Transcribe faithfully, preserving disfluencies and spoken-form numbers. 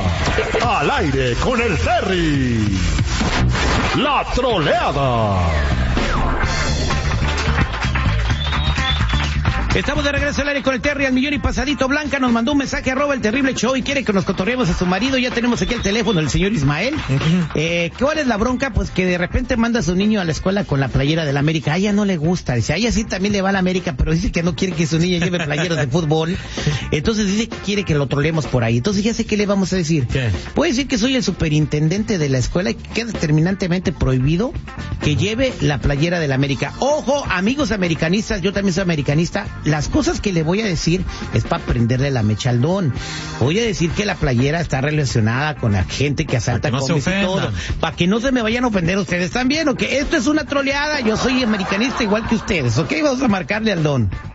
Al aire con el Terry. La troleada. Estamos de regreso al aire con el Terry al millón y pasadito. Blanca nos mandó un mensaje arroba el terrible show y quiere que nos cotorreemos a su marido. Ya tenemos aquí el teléfono del señor Ismael. Uh-huh. eh, ¿Cuál es la bronca? Pues que de repente manda a su niño a la escuela con la playera del América. A ella no le gusta. Dice, a ella sí también le va a la América, pero dice que no quiere que su niña lleve playeros de fútbol. Entonces dice que quiere que lo trolemos por ahí. Entonces ya sé qué le vamos a decir. ¿Qué? Puede decir que soy el superintendente de la escuela y que queda terminantemente prohibido que lleve la playera del América. Ojo, amigos americanistas, yo también soy americanista. Las cosas que le voy a decir es para prenderle la mecha al don. Voy a decir que la playera está relacionada con la gente que asalta no comes y todo. Para que no se me vayan a ofender ustedes también, ¿ok? Esto es una troleada, yo soy americanista igual que ustedes, ¿ok? Vamos a marcarle al don.